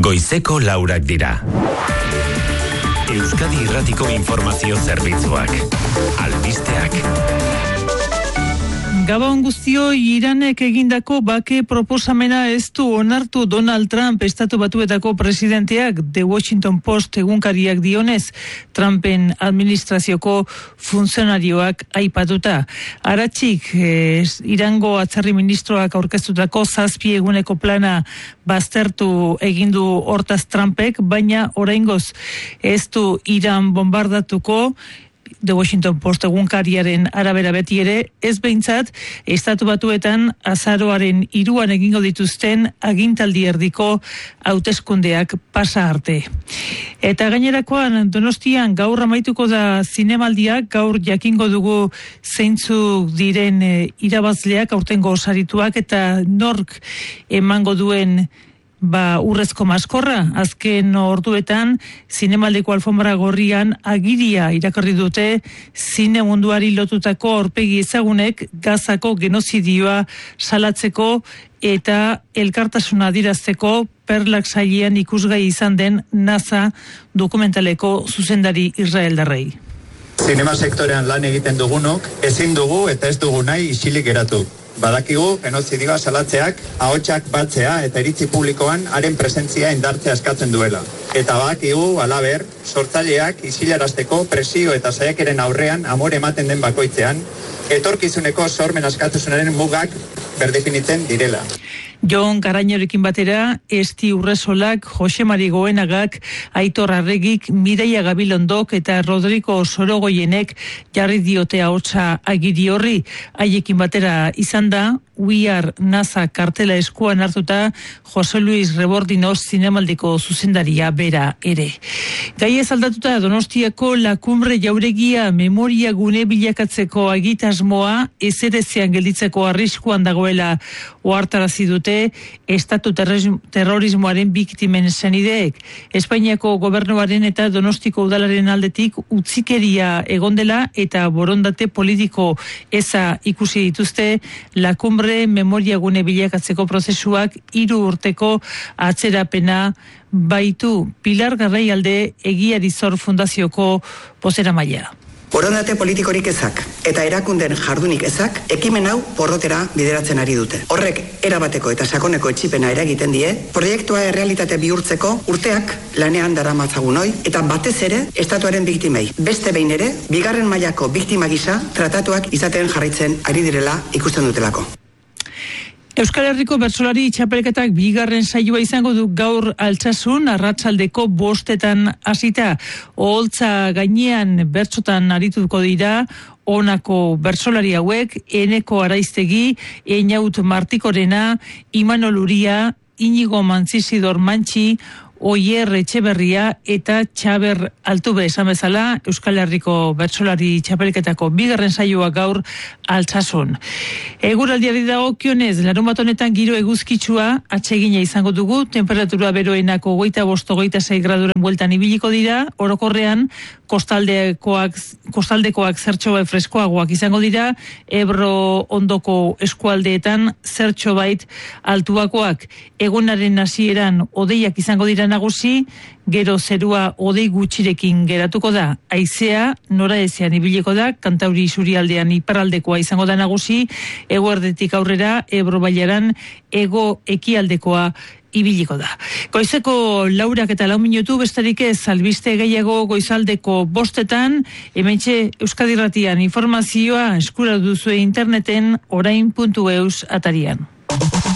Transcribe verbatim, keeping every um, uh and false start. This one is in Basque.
Goizeko laurak dira. Euskadi Irratiko Informazio Zerbitzuak. Albisteak. Gabon guztioi, Iranek egindako bake proposamena ez du onartu Donald Trump, Estatu Batuetako presidenteak. The Washington Post egunkariak dionez, Trumpen administrazioko funtzionarioak aipatuta. Aratxik, eh, Irango atzerri ministroak aurkeztutako zazpi eguneko plana baztertu egindu hortaz Trumpek, baina oraingoz ez du Iran bombardatuko. The Washington Post egunkariaren arabera beti ere, ez behintzat, Estatu Batuetan azaroaren hiruan egingo dituzten agintaldi erdiko hauteskundeak pasa arte. Eta gainerakoan, Donostian gaur amaituko da zinemaldiak, gaur jakingo dugu zeintzuk diren e, irabazleak, aurtengo sarituak, eta nork emango duen Ba, urrezko maskorra, azken orduetan, zinemaldeko alfombra gorrian agiria irakarri dute zine munduari lotutako aurpegi ezagunek Gazako genozidioa salatzeko eta elkartasuna adirazteko Perlak sailean ikusgai izan den NASA dokumentaleko zuzendari israeldarrei. Zinema sektorean lan egiten dugunok, ezin dugu eta ez dugu nahi isilik geratu. Badakigu, genozidioa salatzeak, ahotsak batzea eta iritzi publikoan haren presentzia indartzea eskatzen duela. Eta badakigu, halaber, sortzaileak isilarazteko presio eta saiakeren aurrean amore ematen den bakoitzean, etorkizuneko sormen askatasunaren mugak berdefinitzen direla. Jon Garañorekin batera, Esti Urresolak, Jose Mari Goenagak, Aitor Arregik, Mireia Gabilondok eta Rodrigo Sorogoienek jarri diote ahotsa agiri horri. Haiekin batera izan da, We Are NASA kartela eskuan hartuta Jose Luis Rebordinos zinemaldiko zuzendaria bera ere. Gai ez aldatuta Donostiako La Cumbre jauregia memoria gune bilakatzeko agitasmoa ezerezean gelditzeko arriskuan dagoela ohartarazi dute estatu terrorismoaren biktimen senideek. Espainiako gobernuaren eta Donostiko udalaren aldetik utzikeria egondela eta borondate politiko eza ikusi dituzte La Cumbre memoria gune bilakatzeko prozesuak hiru urteko atzerapena baitu. Pilar Garraialde Egiari Zor Fundazioko bozeramailea. Borondate politikorik ezak eta erakunden jardunik ezak ekimen hau porrotera bideratzen ari dute. Horrek erabateko eta sakoneko etxipena eragiten die, proiektua errealitate bihurtzeko urteak lanean daramatzagunoi eta batez ere estatuaren biktimei. Beste behin ere, bigarren mailako biktima gisa tratatuak izaten jarraitzen ari direla ikusten dutelako. Euskal Herriko bertsolari txapelketak bigarren saioa izango du gaur Altsasun, arratsaldeko bostetan hasita. Oholtza gainean bertsotan arituko dira honako bertsolari hauek: Eneko Araiztegi, Einaut Martikorena, Imanol Uria, Inigo Mantzizidor Mantxi, Oier Etxeberria eta Txaber Altube. Esan bezala, Euskal Herriko bertsolari txapelketako bigarren saioa gaur Altsasun. Eguraldiari dagokionez, larunbat honetan giro eguzkitsua atsegina izango dugu, temperatura beroenako hogeita bost hogeita sei graduren bueltan ibiliko dira, orokorrean kostaldekoak kostaldekoak zertxo bai freskoagoak izango dira, Ebro ondoko eskualdeetan zertxo bait altuakoak. Egunaren hasieran hodeiak izango dira nagusi, gero zerua hodei gutxirekin geratuko da. Haizea noraezean ibiliko da, Kantauri isurialdean iparraldekoa izango da nagusi, eguerdetik aurrera Ebro bailaran hego ekialdekoa ibiliko da. Goizeko laurak eta lau minutu, besterik ez, albiste gehiago goizaldeko bostetan, hementxe Euskadi Irratian informazioa eskura duzue interneten orain puntu eus atarian.